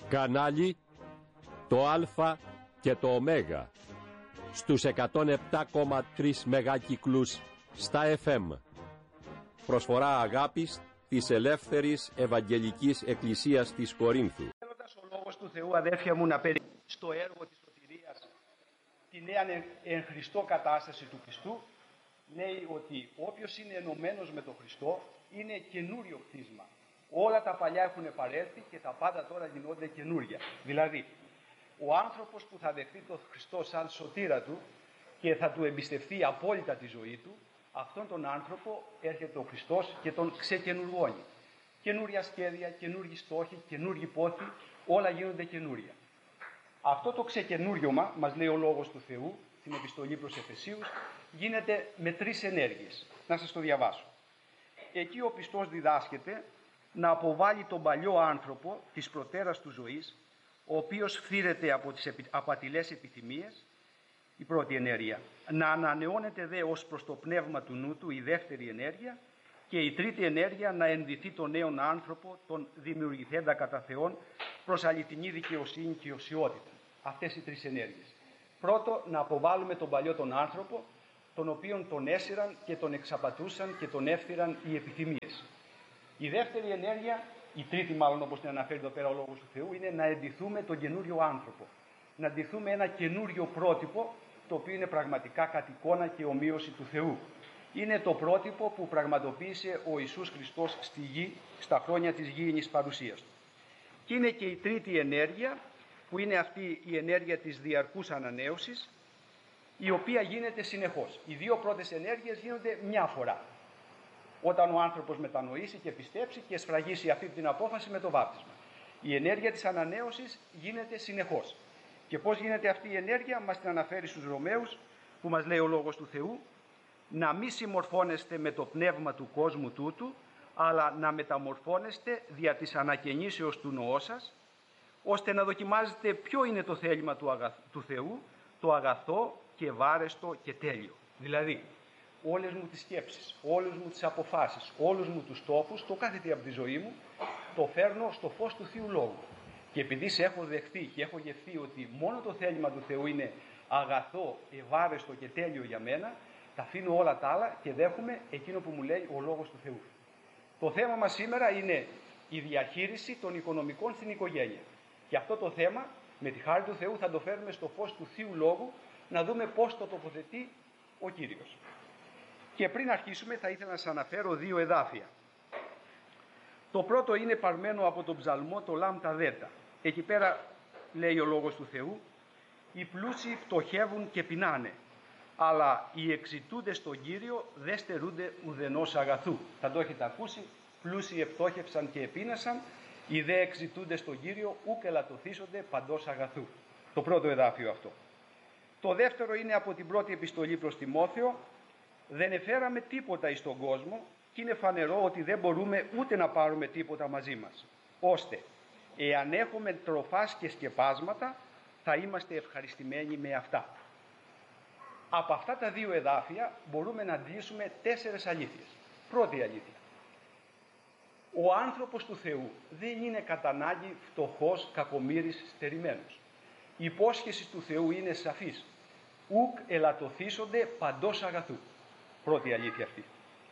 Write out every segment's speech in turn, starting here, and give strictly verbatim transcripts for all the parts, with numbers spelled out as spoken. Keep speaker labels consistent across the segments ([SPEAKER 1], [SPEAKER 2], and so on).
[SPEAKER 1] Κανάλι το Α και το Ω στους εκατόν επτά κόμμα τρία μεγάκυκλους στα εφ εμ. Προσφορά αγάπης της Ελεύθερης Ευαγγελικής Εκκλησίας της Κορίνθου.
[SPEAKER 2] Θέλοντας ο Λόγος του Θεού, αδέρφια μου, να περί στο έργο της σωτηρίας τη νέα εν Χριστώ κατάσταση του Χριστού, λέει ότι όποιος είναι ενωμένος με τον Χριστό είναι καινούριο κτίσμα. Όλα τα παλιά έχουν παρέλθει και τα πάντα τώρα γινόνται καινούρια. Δηλαδή, ο άνθρωπος που θα δεχτεί τον Χριστό σαν σωτήρα του και θα του εμπιστευτεί απόλυτα τη ζωή του, αυτόν τον άνθρωπο έρχεται ο Χριστός και τον ξεκαινουργώνει. Καινούρια σχέδια, καινούργιοι στόχοι, καινούργιοι πόθοι, όλα γίνονται καινούρια. Αυτό το ξεκαινούριωμα, μας λέει ο Λόγος του Θεού, στην επιστολή προς Εφεσίους, γίνεται με τρεις ενέργειες. Να σας το διαβάσω. Εκεί ο πιστός διδάσκεται να αποβάλει τον παλιό άνθρωπο της προτέρας του ζωής, ο οποίος φθήρεται από τις απατηλές επιθυμίες, η πρώτη ενέργεια. Να ανανεώνεται δε ως προς το πνεύμα του νου του, η δεύτερη ενέργεια. Και η τρίτη ενέργεια, να ενδυθεί τον νέον άνθρωπο, τον δημιουργηθέντα κατά Θεόν, προς αληθινή δικαιοσύνη και οσιότητα. Αυτές οι τρεις ενέργειες. Πρώτο, να αποβάλουμε τον παλιό τον άνθρωπο, τον οποίον τον έσυραν και τον εξαπατούσαν και τον έφθυραν οι επιθυμίες. Η δεύτερη ενέργεια, η τρίτη μάλλον όπως την αναφέρει εδώ πέρα ο Λόγος του Θεού, είναι να εντυθούμε τον καινούριο άνθρωπο. Να εντυθούμε ένα καινούριο πρότυπο, το οποίο είναι πραγματικά κατ' εικόνα και ομοίωση του Θεού. Είναι το πρότυπο που πραγματοποίησε ο Ιησούς Χριστός στη γη, στα χρόνια της γήινης παρουσίας του. Και είναι και η τρίτη ενέργεια, που είναι αυτή η ενέργεια της διαρκούς ανανέωσης, η οποία γίνεται συνεχώς. Οι δύο πρώτες ενέργειες γίνονται μια φορά. Όταν ο άνθρωπος μετανοήσει και πιστέψει και σφραγίσει αυτή την απόφαση με το βάπτισμα. Η ενέργεια της ανανέωσης γίνεται συνεχώς. Και πώς γίνεται αυτή η ενέργεια, μας την αναφέρει στους Ρωμαίους, που μας λέει ο Λόγος του Θεού, να μη συμμορφώνεστε με το πνεύμα του κόσμου τούτου, αλλά να μεταμορφώνεστε δια της ανακαινήσεως του νοός σας, ώστε να δοκιμάζετε ποιο είναι το θέλημα του, αγαθ... του Θεού, το αγαθό και βάρεστο και τέλειο. Δηλαδή, όλες μου τις σκέψεις, όλες μου τις αποφάσεις, όλους μου τους στόχους, το κάθε τι από τη ζωή μου, το φέρνω στο φως του Θείου Λόγου. Και επειδή σε έχω δεχτεί και έχω γευθεί ότι μόνο το θέλημα του Θεού είναι αγαθό, ευάρεστο και τέλειο για μένα, τα αφήνω όλα τα άλλα και δέχομαι εκείνο που μου λέει ο Λόγος του Θεού. Το θέμα μας σήμερα είναι η διαχείριση των οικονομικών στην οικογένεια. Και αυτό το θέμα, με τη χάρη του Θεού, θα το φέρουμε στο φως του Θείου Λόγου, να δούμε πώς το τοποθετεί ο Κύριος. Και πριν αρχίσουμε θα ήθελα να σας αναφέρω δύο εδάφια. Το πρώτο είναι παρμένο από τον ψαλμό, το λάμτα δέτα. Εκεί πέρα λέει ο Λόγος του Θεού, οι πλούσιοι φτωχεύουν και πεινάνε, αλλά οι εξητούντες στον Κύριο δεν στερούνται ουδενός αγαθού. Θα το έχετε ακούσει, πλούσιοι ευτόχευσαν και επείνασαν, οι δε εξητούντες στον Κύριο ούκ ελαττωθήσονται παντός αγαθού. Το πρώτο εδάφιο αυτό. Το δεύτερο είναι από την πρώτη επιστολή προς Τιμόθεο, δεν εφέραμε τίποτα εις τον κόσμο και είναι φανερό ότι δεν μπορούμε ούτε να πάρουμε τίποτα μαζί μας. Ώστε, εάν έχουμε τροφάς και σκεπάσματα, θα είμαστε ευχαριστημένοι με αυτά. Από αυτά τα δύο εδάφια μπορούμε να αντλήσουμε τέσσερες αλήθειες. Πρώτη αλήθεια. Ο άνθρωπος του Θεού δεν είναι κατά ανάγκη φτωχός, κακομοίρης, στερημένος. Η υπόσχεση του Θεού είναι σαφής. Ουκ ελαττωθήσονται παντός αγαθού. Πρώτη αλήθεια αυτή.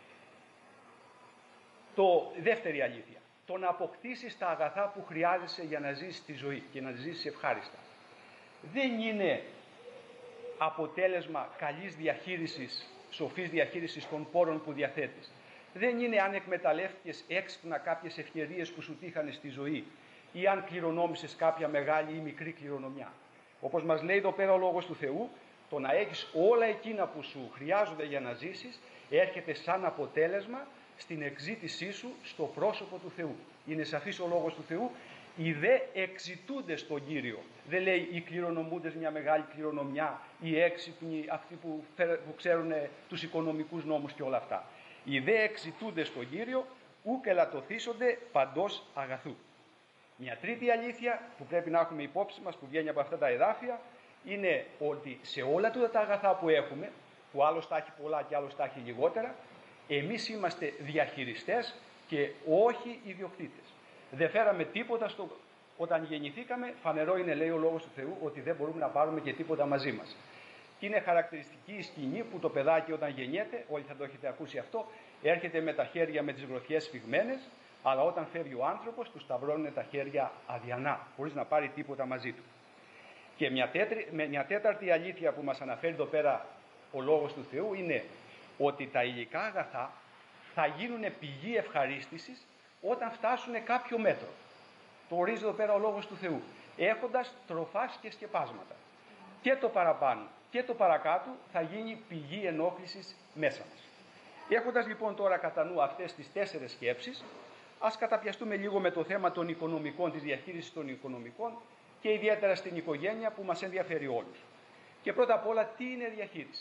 [SPEAKER 2] Το δεύτερη αλήθεια. Το να αποκτήσεις τα αγαθά που χρειάζεσαι για να ζήσεις τη ζωή και να ζήσεις ευχάριστα. Δεν είναι αποτέλεσμα καλής διαχείρισης, σοφής διαχείρισης των πόρων που διαθέτεις. Δεν είναι αν εκμεταλλεύτηκες έξυπνα κάποιες ευκαιρίες που σου τύχανε στη ζωή ή αν κληρονόμησες κάποια μεγάλη ή μικρή κληρονομιά. Όπως μας λέει εδώ πέρα ο Λόγος του Θεού, το να έχεις όλα εκείνα που σου χρειάζονται για να ζήσεις έρχεται σαν αποτέλεσμα στην εξήτησή σου στο πρόσωπο του Θεού. Είναι σαφής ο Λόγος του Θεού. Οι δε εξητούντες στον Κύριο. Δεν λέει οι κληρονομούντες μια μεγάλη κληρονομιά, οι έξυπνοι, αυτοί που, που ξέρουν τους οικονομικούς νόμους και όλα αυτά. Οι δε εξητούντες στον Κύριο ούκ ελαττωθήσονται παντός αγαθού. Μια τρίτη αλήθεια που πρέπει να έχουμε υπόψη μας, που βγαίνει από αυτά τα εδάφια, είναι ότι σε όλα τούτα τα αγαθά που έχουμε, που άλλος τα έχει πολλά και άλλος τα έχει λιγότερα, εμείς είμαστε διαχειριστές και όχι ιδιοκτήτες. Δεν φέραμε τίποτα στο Όταν γεννηθήκαμε, φανερό είναι, λέει ο Λόγος του Θεού, ότι δεν μπορούμε να πάρουμε και τίποτα μαζί μας. Και είναι χαρακτηριστική η σκηνή που το παιδάκι όταν γεννιέται, όλοι θα το έχετε ακούσει αυτό, έρχεται με τα χέρια με τις γροθιές σφιγμένες, αλλά όταν φεύγει ο άνθρωπος, του σταυρώνουν τα χέρια αδιανά, χωρίς να πάρει τίποτα μαζί του. Και μια, τέτρι, μια τέταρτη αλήθεια που μας αναφέρει εδώ πέρα ο Λόγος του Θεού είναι ότι τα υλικά αγαθά θα γίνουν πηγή ευχαρίστησης όταν φτάσουν κάποιο μέτρο. Το ορίζει εδώ πέρα ο Λόγος του Θεού, έχοντας τροφάς και σκεπάσματα. Και το παραπάνω και το παρακάτω θα γίνει πηγή ενόχλησης μέσα μας. Έχοντας λοιπόν τώρα κατά νου αυτές τις τέσσερες σκέψεις, ας καταπιαστούμε λίγο με το θέμα των οικονομικών, της διαχείρισης των οικονομικών και ιδιαίτερα στην οικογένεια που μας ενδιαφέρει όλους. Και πρώτα απ' όλα, τι είναι διαχείριση?